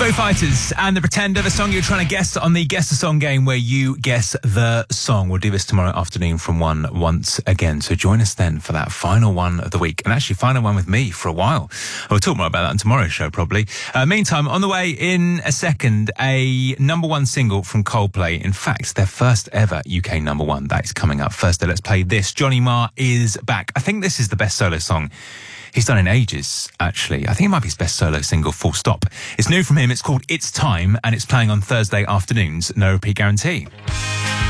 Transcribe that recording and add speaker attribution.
Speaker 1: Foo Fighters and The Pretender, the song you're trying to guess on the Guess the Song game where you guess the song. We'll do this tomorrow afternoon from 1 once again. So join us then for that final one of the week, and actually final one with me for a while. We'll talk more about that on tomorrow's show probably. Meantime, on the way in a second, a number one single from Coldplay. In fact, their first ever UK number one. That is coming up. First, let's play this. Johnny Marr is back. I think this is the best solo song he's done in ages, actually. I think it might be his best solo single, full stop. It's new from him. It's called It's Time, and it's playing on Thursday afternoons. No repeat guarantee.